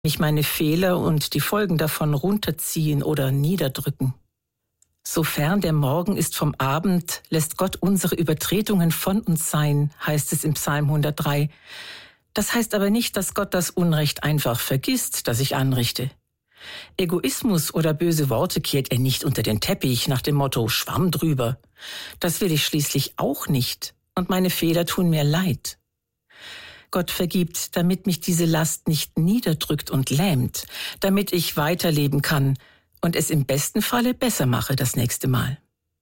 mich meine Fehler und die Folgen davon runterziehen oder niederdrücken. So fern der Morgen ist vom Abend, lässt Gott unsere Übertretungen von uns sein, heißt es im Psalm 103. Das heißt aber nicht, dass Gott das Unrecht einfach vergisst, das ich anrichte. Egoismus oder böse Worte kehrt er nicht unter den Teppich nach dem Motto Schwamm drüber. Das will ich schließlich auch nicht und meine Fehler tun mir leid. Gott vergibt, damit mich diese Last nicht niederdrückt und lähmt, damit ich weiterleben kann und es im besten Falle besser mache das nächste Mal.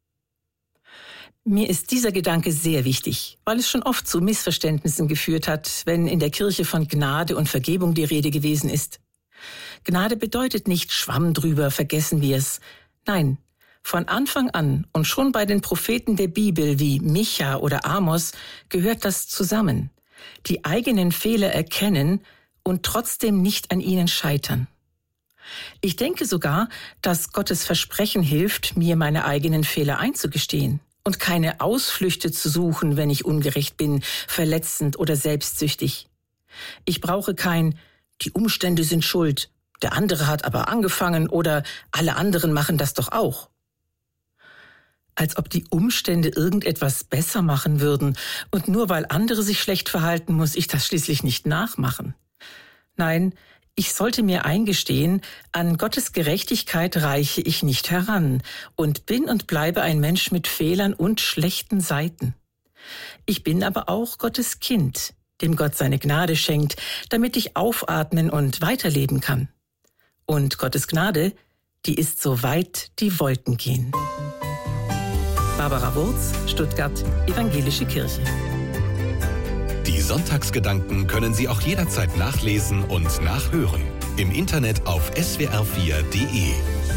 Mir ist dieser Gedanke sehr wichtig, weil es schon oft zu Missverständnissen geführt hat, wenn in der Kirche von Gnade und Vergebung die Rede gewesen ist. Gnade bedeutet nicht Schwamm drüber, vergessen wir es. Nein, von Anfang an und schon bei den Propheten der Bibel wie Micha oder Amos gehört das zusammen. Die eigenen Fehler erkennen und trotzdem nicht an ihnen scheitern. Ich denke sogar, dass Gottes Versprechen hilft, mir meine eigenen Fehler einzugestehen und keine Ausflüchte zu suchen, wenn ich ungerecht bin, verletzend oder selbstsüchtig. Ich brauche kein die Umstände sind schuld, der andere hat aber angefangen oder alle anderen machen das doch auch. Als ob die Umstände irgendetwas besser machen würden und nur weil andere sich schlecht verhalten, muss ich das schließlich nicht nachmachen. Nein, ich sollte mir eingestehen, an Gottes Gerechtigkeit reiche ich nicht heran und bin und bleibe ein Mensch mit Fehlern und schlechten Seiten. Ich bin aber auch Gottes Kind, dem Gott seine Gnade schenkt, damit ich aufatmen und weiterleben kann. Und Gottes Gnade, die ist so weit die Wolken gehen. Barbara Wurz, Stuttgart, Evangelische Kirche. Die Sonntagsgedanken können Sie auch jederzeit nachlesen und nachhören. Im Internet auf swr4.de.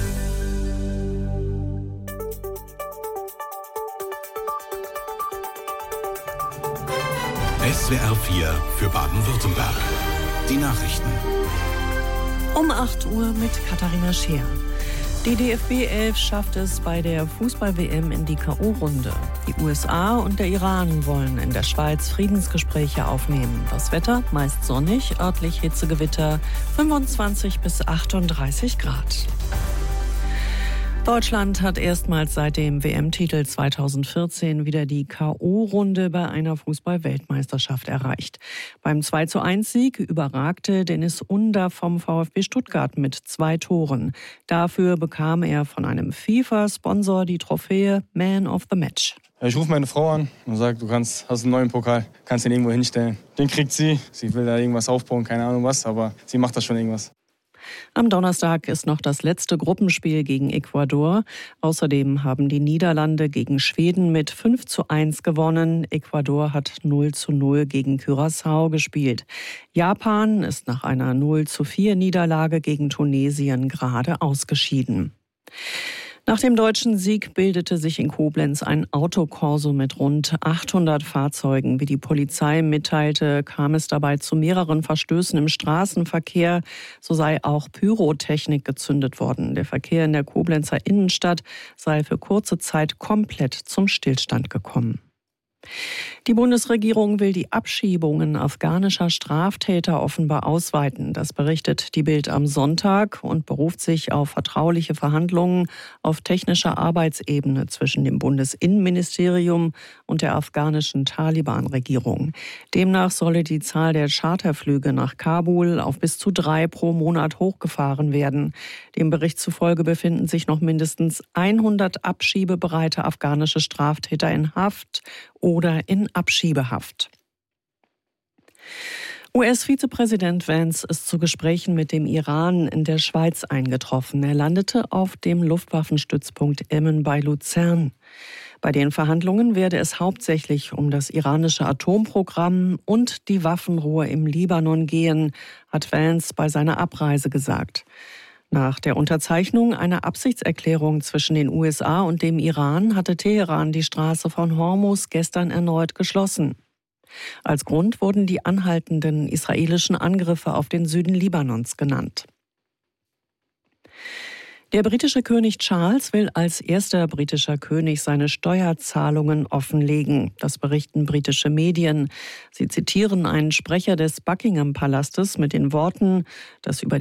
SWR 4 für Baden-Württemberg. Die Nachrichten. Um 8 Uhr mit Katharina Scheer. Die DFB 11 schafft es bei der Fußball-WM in die K.O.-Runde. Die USA und der Iran wollen in der Schweiz Friedensgespräche aufnehmen. Das Wetter meist sonnig, örtlich Hitzegewitter 25 bis 38 Grad. Deutschland hat erstmals seit dem WM-Titel 2014 wieder die K.O.-Runde bei einer Fußball-Weltmeisterschaft erreicht. Beim 2:1-Sieg überragte Dennis Under vom VfB Stuttgart mit 2 Toren. Dafür bekam er von einem FIFA-Sponsor die Trophäe Man of the Match. Ich rufe meine Frau an und sage, hast einen neuen Pokal, kannst den irgendwo hinstellen. Den kriegt sie. Sie will da irgendwas aufbauen, keine Ahnung was, aber sie macht das schon irgendwas. Am Donnerstag ist noch das letzte Gruppenspiel gegen Ecuador. Außerdem haben die Niederlande gegen Schweden mit 5:1 gewonnen. Ecuador hat 0:0 gegen Curaçao gespielt. Japan ist nach einer 0:4 Niederlage gegen Tunesien gerade ausgeschieden. Nach dem deutschen Sieg bildete sich in Koblenz ein Autokorso mit rund 800 Fahrzeugen. Wie die Polizei mitteilte, kam es dabei zu mehreren Verstößen im Straßenverkehr. So sei auch Pyrotechnik gezündet worden. Der Verkehr in der Koblenzer Innenstadt sei für kurze Zeit komplett zum Stillstand gekommen. Die Bundesregierung will die Abschiebungen afghanischer Straftäter offenbar ausweiten. Das berichtet die Bild am Sonntag und beruft sich auf vertrauliche Verhandlungen auf technischer Arbeitsebene zwischen dem Bundesinnenministerium und der afghanischen Taliban-Regierung. Demnach solle die Zahl der Charterflüge nach Kabul auf bis zu 3 pro Monat hochgefahren werden. Dem Bericht zufolge befinden sich noch mindestens 100 abschiebebereite afghanische Straftäter in Haft oder in Abschiebehaft. US-Vizepräsident Vance ist zu Gesprächen mit dem Iran in der Schweiz eingetroffen. Er landete auf dem Luftwaffenstützpunkt Emmen bei Luzern. Bei den Verhandlungen werde es hauptsächlich um das iranische Atomprogramm und die Waffenruhe im Libanon gehen, hat Vance bei seiner Abreise gesagt. Nach der Unterzeichnung einer Absichtserklärung zwischen den USA und dem Iran hatte Teheran die Straße von Hormuz gestern erneut geschlossen. Als Grund wurden die anhaltenden israelischen Angriffe auf den Süden Libanons genannt. Der britische König Charles will als erster britischer König seine Steuerzahlungen offenlegen. Das berichten britische Medien. Sie zitieren einen Sprecher des Buckingham-Palastes mit den Worten, dass über